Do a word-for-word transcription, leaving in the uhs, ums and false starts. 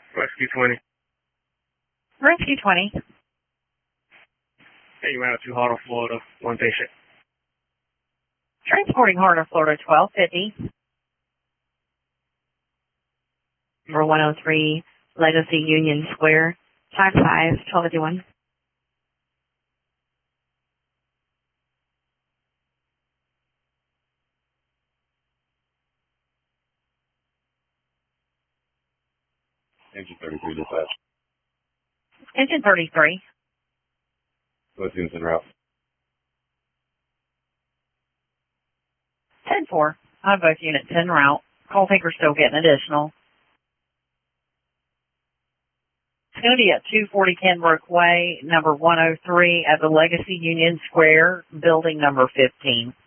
Rescue twenty. Rescue twenty. Hey, you out to Harder, Florida. One patient. Transporting Harder, Florida, twelve fifty. Number one oh three, Legacy Union Square, five five, twelve fifty-one. Engine thirty-three dispatch. Engine thirty-three. Both units en route. ten four. I have both units en route. Call taker still getting additional. It's going to be at two forty Kenbrook Way, number one oh three at the Legacy Union Square, building number fifteen.